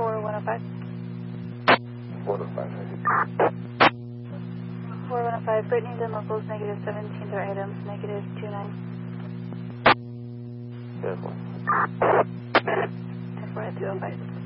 4105. 4105. 4105, Brittany's and locals, negative 17 to items, negative 29. Yes, 1. 10-4 at 205.